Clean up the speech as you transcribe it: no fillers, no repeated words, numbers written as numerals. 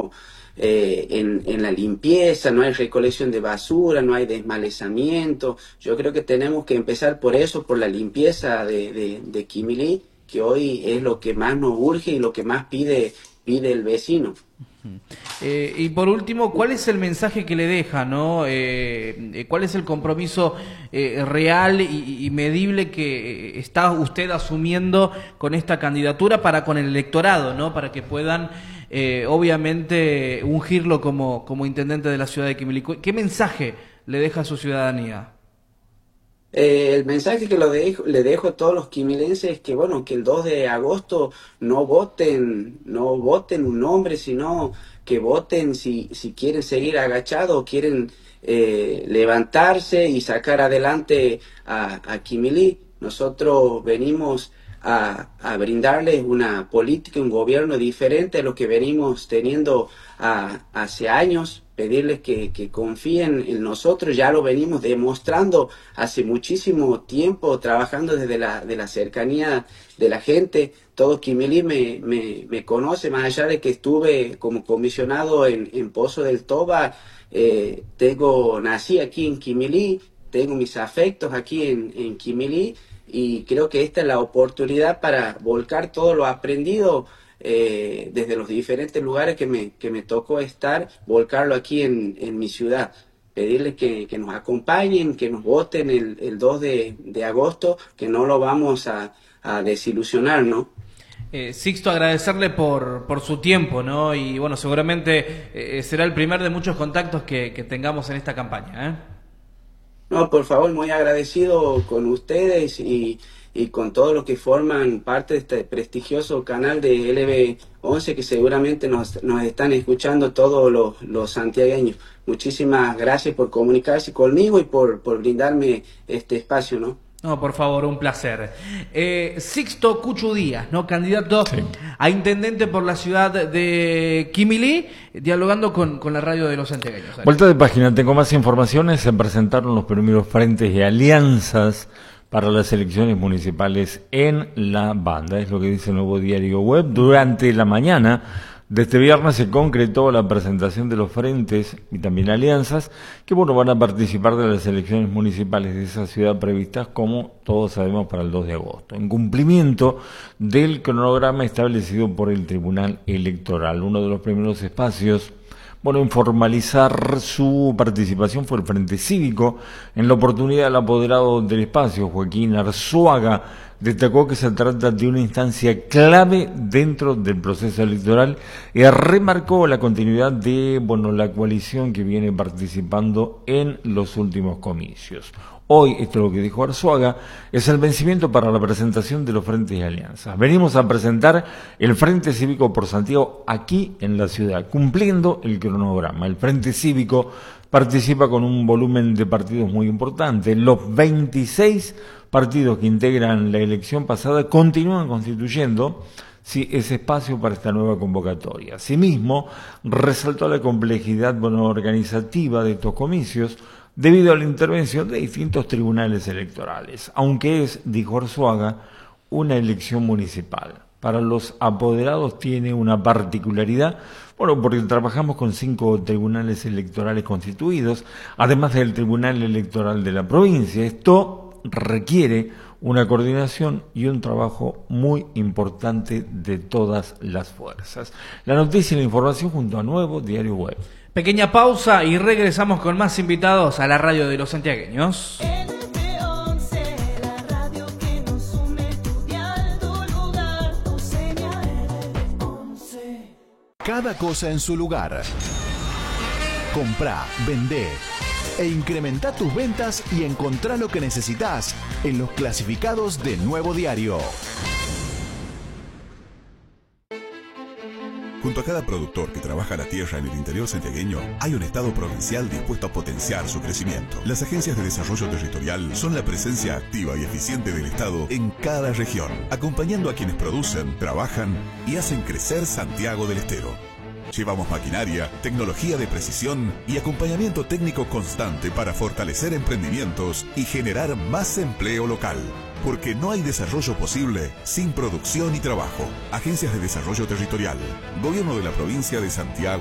mismo en la limpieza, no hay recolección de basura, no hay desmalezamiento. Yo creo que tenemos que empezar por eso, por la limpieza de Quimilí, que hoy es lo que más nos urge y lo que más pide el vecino. Y por último, ¿cuál es el mensaje que le deja, no? ¿Cuál es el compromiso real y medible que está usted asumiendo con esta candidatura para con el electorado, ¿no? Para que puedan, obviamente, ungirlo como intendente de la ciudad de Quimilí. ¿Qué mensaje le deja a su ciudadanía? El mensaje que le dejo a todos los quimilenses es que, bueno, que el 2 de agosto no voten un nombre, sino que voten si quieren seguir agachados o quieren levantarse y sacar adelante a Quimilí. Nosotros venimos a brindarles una política, un gobierno diferente a lo que venimos teniendo hace años. Pedirles que confíen en nosotros, ya lo venimos demostrando hace muchísimo tiempo, trabajando desde la cercanía de la gente. Todo Quimilí me conoce, más allá de que estuve como comisionado en Pozo del Toba, nací aquí en Quimilí, tengo mis afectos aquí en Quimilí, y creo que esta es la oportunidad para volcar todo lo aprendido desde los diferentes lugares que me tocó estar, volcarlo aquí en mi ciudad. Pedirles que nos acompañen, que nos voten el 2 de agosto, que no lo vamos a desilusionar, ¿no? Sixto, agradecerle por su tiempo, ¿no? Y bueno, seguramente será el primer de muchos contactos que tengamos en esta campaña, ¿eh? No, por favor, muy agradecido con ustedes y con todos los que forman parte de este prestigioso canal de LB11, que seguramente nos están escuchando todos los santiagueños. Muchísimas gracias por comunicarse conmigo y por brindarme este espacio, ¿no? No, por favor, un placer. Sixto Cuchu Díaz, ¿no? Candidato a intendente por la ciudad de Quimilí, dialogando con la radio de los santiagueños. Vuelta de página, tengo más informaciones. Se presentaron los primeros frentes y alianzas para las elecciones municipales en La Banda. Es lo que dice el Nuevo Diario Web. Durante la mañana de este viernes se concretó la presentación de los frentes y también alianzas que van a participar de las elecciones municipales de esa ciudad previstas, como todos sabemos, para el 2 de agosto, en cumplimiento del cronograma establecido por el Tribunal Electoral. Uno de los primeros espacios en formalizar su participación fue el Frente Cívico. En la oportunidad, el apoderado del espacio, Joaquín Arzuaga, destacó que se trata de una instancia clave dentro del proceso electoral y remarcó la continuidad de la coalición que viene participando en los últimos comicios. Hoy, esto es lo que dijo Arzuaga, es el vencimiento para la presentación de los frentes y alianzas. Venimos a presentar el Frente Cívico por Santiago aquí en la ciudad, cumpliendo el cronograma. El Frente Cívico participa con un volumen de partidos muy importante. Los 26 partidos que integran la elección pasada continúan constituyendo ese espacio para esta nueva convocatoria. Asimismo, resaltó la complejidad organizativa de estos comicios debido a la intervención de distintos tribunales electorales, aunque es, dijo Arzuaga, una elección municipal. Para los apoderados tiene una particularidad, porque trabajamos con 5 tribunales electorales constituidos, además del Tribunal Electoral de la provincia. Esto requiere una coordinación y un trabajo muy importante de todas las fuerzas. La noticia y la información junto a Nuevo Diario Web. Pequeña pausa y regresamos con más invitados a la radio de los santiagueños. Cada cosa en su lugar. Comprá, vendé e incrementa tus ventas y encontrá lo que necesitas en los clasificados de Nuevo Diario. Junto a cada productor que trabaja la tierra en el interior santiagueño, hay un Estado provincial dispuesto a potenciar su crecimiento. Las agencias de desarrollo territorial son la presencia activa y eficiente del Estado en cada región, acompañando a quienes producen, trabajan y hacen crecer Santiago del Estero. Llevamos maquinaria, tecnología de precisión y acompañamiento técnico constante para fortalecer emprendimientos y generar más empleo local. Porque no hay desarrollo posible sin producción y trabajo. Agencias de Desarrollo Territorial. Gobierno de la Provincia de Santiago